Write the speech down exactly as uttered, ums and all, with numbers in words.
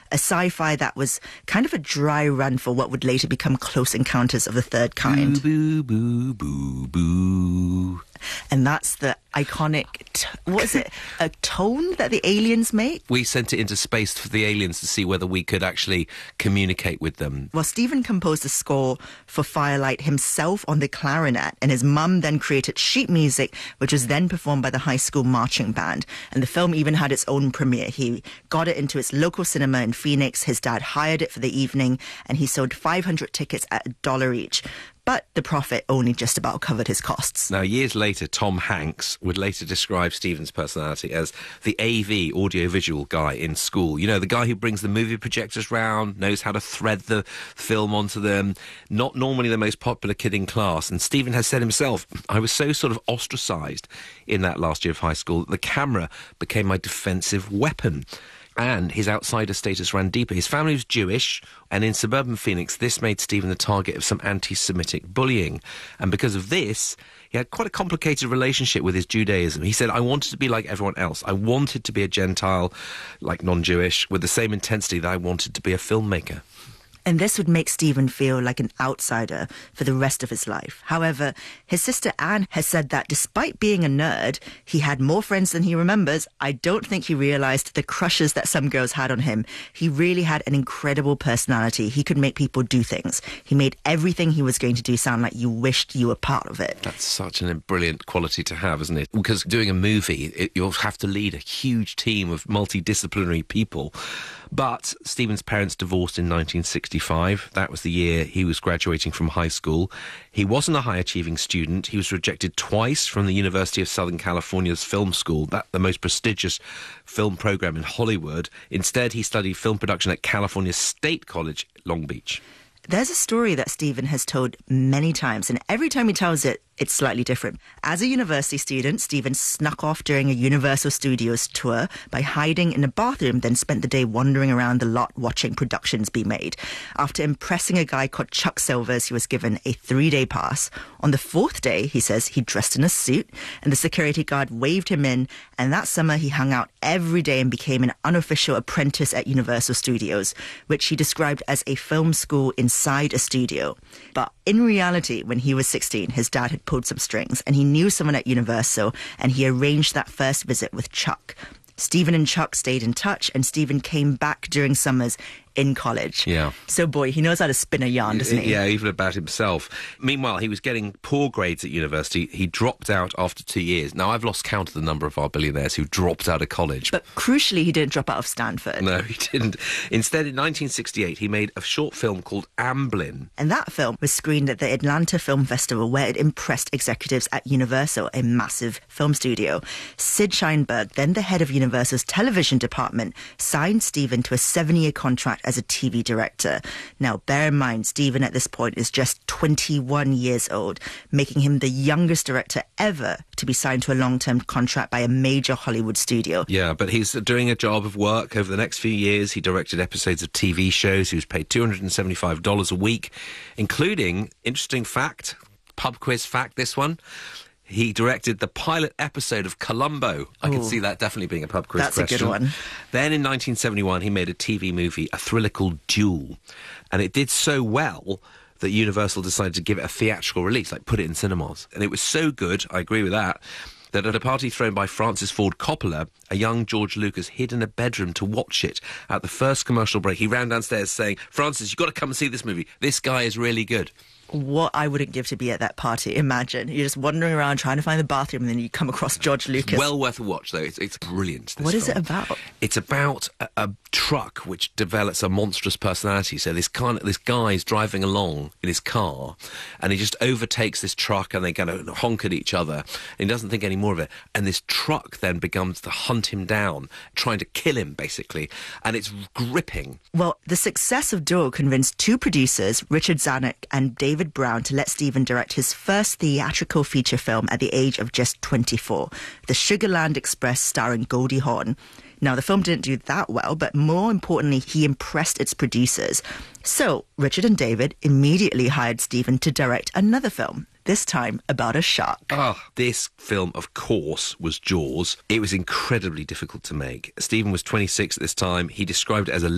a sci-fi that was kind of a dry run for what would later become Close Encounters of the Third Kind. Boo, boo, boo, boo, boo. And that's the iconic, t- what is it, a tone that the aliens make? We sent it into space for the aliens to see whether we could actually communicate with them. Well, Stephen composed the score for Firelight himself on the clarinet, and his mum then created sheet music, which was then performed by the high school marching band. And the film even had its own premiere. He got it into its local cinema in Phoenix. His dad hired it for the evening, and he sold five hundred tickets at a dollar each. But the profit only just about covered his costs. Now, years later, Tom Hanks would later describe Stephen's personality as the A V, audiovisual guy in school. You know, the guy who brings the movie projectors round, knows how to thread the film onto them, not normally the most popular kid in class. And Stephen has said himself, I was so sort of ostracised in that last year of high school that the camera became my defensive weapon. And his outsider status ran deeper. His family was Jewish, and in suburban Phoenix, this made Stephen the target of some anti-Semitic bullying. And because of this, he had quite a complicated relationship with his Judaism. He said, I wanted to be like everyone else. I wanted to be a Gentile, like non-Jewish, with the same intensity that I wanted to be a filmmaker. And this would make Stephen feel like an outsider for the rest of his life. However, his sister Anne has said that despite being a nerd, he had more friends than he remembers. I don't think he realised the crushes that some girls had on him. He really had an incredible personality. He could make people do things. He made everything he was going to do sound like you wished you were part of it. That's such a brilliant quality to have, isn't it? Because doing a movie, it, you'll have to lead a huge team of multidisciplinary people. But Stephen's parents divorced in nineteen sixty-five. That was the year he was graduating from high school. He wasn't a high-achieving student. He was rejected twice from the University of Southern California's film school, that the most prestigious film program in Hollywood. Instead, he studied film production at California State College, Long Beach. There's a story that Stephen has told many times, and every time he tells it, it's slightly different. As a university student, Stephen snuck off during a Universal Studios tour by hiding in a bathroom, then spent the day wandering around the lot watching productions be made. After impressing a guy called Chuck Silvers, he was given a three-day pass. On the fourth day, he says he dressed in a suit, and the security guard waved him in, and that summer he hung out every day and became an unofficial apprentice at Universal Studios, which he described as a film school inside a studio. But in reality, when he was sixteen, his dad had pulled some strings, and he knew someone at Universal, and he arranged that first visit with Chuck. Stephen and Chuck stayed in touch, and Stephen came back during summers in college. Yeah. So, boy, he knows how to spin a yarn, doesn't he? Yeah, even about himself. Meanwhile, he was getting poor grades at university. He dropped out after two years. Now, I've lost count of the number of our billionaires who dropped out of college. But crucially, he didn't drop out of Stanford. No, he didn't. Instead, in nineteen sixty-eight, he made a short film called Amblin. And that film was screened at the Atlanta Film Festival, where it impressed executives at Universal, a massive film studio. Sid Sheinberg, then the head of Universal's television department, signed Stephen to a seven-year contract as a T V director. Now, bear in mind, Stephen at this point is just twenty-one years old, making him the youngest director ever to be signed to a long-term contract by a major Hollywood studio. Yeah, but he's doing a job of work over the next few years. He directed episodes of T V shows. He was paid two hundred seventy-five dollars a week, including, interesting fact, pub quiz fact, this one, he directed the pilot episode of Columbo. I can see that definitely being a pub quiz That's question. a good one. Then in nineteen seventy-one, he made a T V movie, a thriller called Duel. And it did so well that Universal decided to give it a theatrical release, like put it in cinemas. And it was so good, I agree with that, that at a party thrown by Francis Ford Coppola, a young George Lucas hid in a bedroom to watch it. At the first commercial break, he ran downstairs saying, Francis, you've got to come and see this movie. This guy is really good. What I wouldn't give to be at that party. Imagine, you're just wandering around trying to find the bathroom, and then you come across George Lucas. Well worth a watch, though. It's, it's brilliant. This What is film. it about? It's about a, a truck which develops a monstrous personality. So this kind of, this guy's driving along in his car, and he just overtakes this truck, and they kind of honk at each other, and he doesn't think any more of it. And this truck then begins to hunt him down, trying to kill him, basically. And it's gripping. Well, the success of Duel convinced two producers, Richard Zanuck and David Brown, to let Stephen direct his first theatrical feature film at the age of just twenty-four, The Sugarland Express, starring Goldie Hawn. Now, the film didn't do that well, but more importantly, he impressed its producers. So, Richard and David immediately hired Stephen to direct another film, this time about a shark. Oh, this film, of course, was Jaws. It was incredibly difficult to make. Stephen was twenty-six at this time. He described it as a